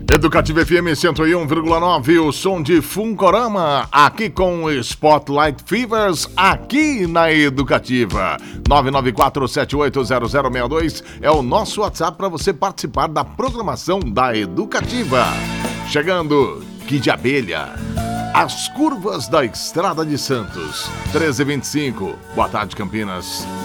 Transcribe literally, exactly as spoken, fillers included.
Educativa F M cento e um vírgula nove, o som de Funkorama, aqui com Spotlight Fevers, aqui na Educativa. nove nove quatro sete oito zero zero seis dois é o nosso WhatsApp para você participar da programação da Educativa. Chegando, Kid Abelha, As Curvas da Estrada de Santos, treze e vinte e cinco. Boa tarde, Campinas.